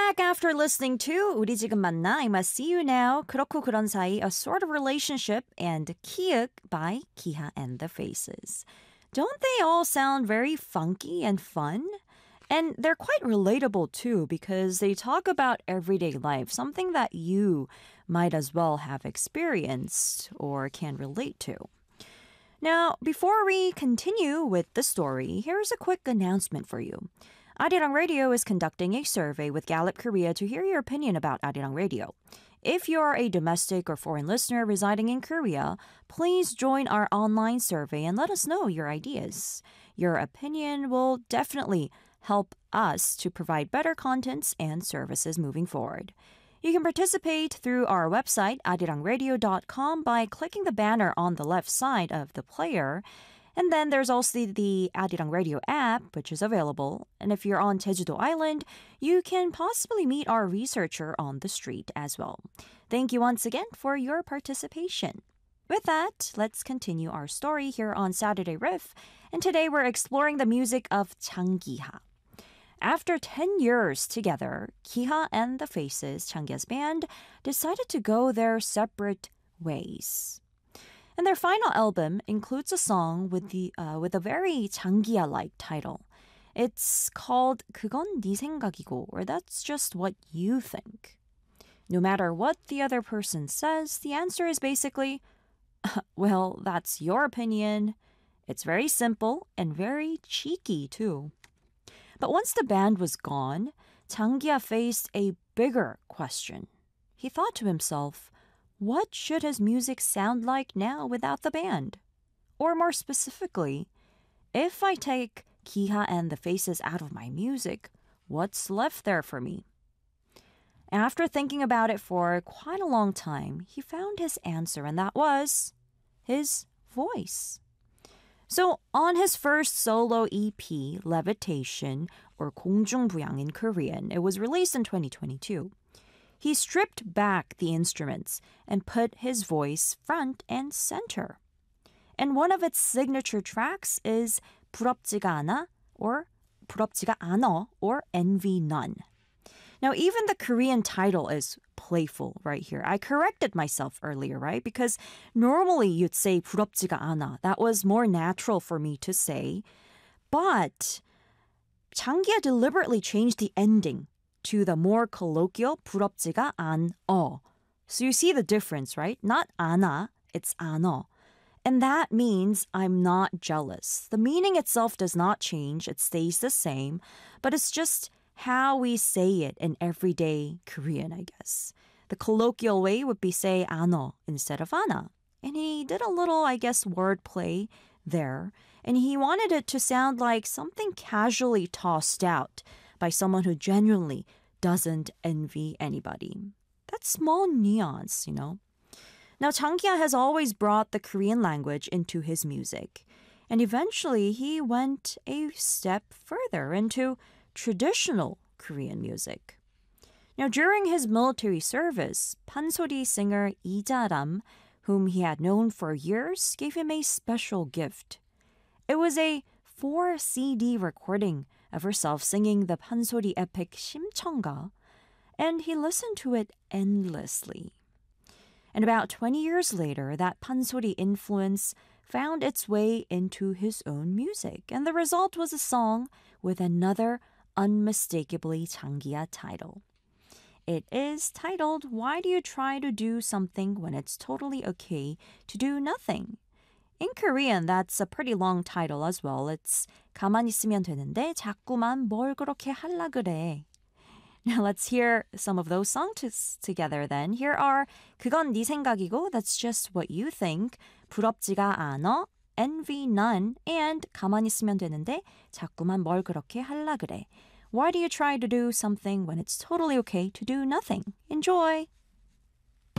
back after listening to 우리 지금 만나, I must see you now. 그렇고 그런 사이, a sort of relationship, and 키읔 by Kiha and the Faces. Don't they all sound very funky and fun? And they're quite relatable too because they talk about everyday life, something that you might as well have experienced or can relate to. Now, before we continue with the story, here's a quick announcement for you. Arirang Radio is conducting a survey with Gallup Korea to hear your opinion about Arirang Radio. If you're a domestic or foreign listener residing in Korea, please join our online survey and let us know your ideas. Your opinion will definitely help us to provide better contents and services moving forward. You can participate through our website, arirangradio.com, by clicking the banner on the left side of the player. And then there's also the Arirang Radio app, which is available. And if you're on Jeju-do Island, you can possibly meet our researcher on the street as well. Thank you once again for your participation. With that, let's continue our story here on Saturday Riff. And today we're exploring the music of Chang Ki-ha. After 10 years together, Kiha and the Faces, Changya's band, decided to go their separate ways. And their final album includes a song with a very 장기야-like title. It's called 그건 네 생각이고, or that's just what you think. No matter what the other person says, the answer is basically, well, that's your opinion. It's very simple and very cheeky too. But once the band was gone, 장기야 faced a bigger question. He thought to himself, what should his music sound like now without the band? Or more specifically, if I take Kiha and the Faces out of my music, what's left there for me? After thinking about it for quite a long time, he found his answer, and that was his voice. So on his first solo EP, Levitation, or 공중부양 in Korean, it was released in 2022. He stripped back the instruments and put his voice front and center. And one of its signature tracks is 부럽지가 않아 or 부럽지가 않어 or Envy None. Now, even the Korean title is playful right here. I corrected myself earlier, right? Because normally you'd say 부럽지가 않아. That was more natural for me to say. But 장기야 deliberately changed the ending to the more colloquial 부럽지가 않어. So you see the difference, right? Not 않아, it's 않어. And that means I'm not jealous. The meaning itself does not change. It stays the same. But it's just how we say it in everyday Korean, I guess. The colloquial way would be say 않어 instead of 않아. And he did a little, I guess, wordplay there. And he wanted it to sound like something casually tossed out by someone who genuinely doesn't envy anybody. That small nuance, you know. Now, Changya has always brought the Korean language into his music. And eventually, he went a step further into traditional Korean music. Now, during his military service, Pansori singer Lee Ja-ram, whom he had known for years, gave him a special gift. It was a 4-CD recording of herself singing the Pansori epic 심청가, and he listened to it endlessly. And about 20 years later, that Pansori influence found its way into his own music, and the result was a song with another unmistakably 장기야 title. It is titled, Why Do You Try to Do Something When It's Totally Okay to Do Nothing? In Korean, that's a pretty long title as well. It's 가만히 있으면 되는데 자꾸만 뭘 그렇게 하려 그래. Now let's hear some of those songs together then. Here are 그건 네 생각이고, That's Just What You Think, 부럽지가 않아, Envy None, and 가만히 있으면 되는데 자꾸만 뭘 그렇게 하려 그래. Why do you try to do something when it's totally okay to do nothing? Enjoy!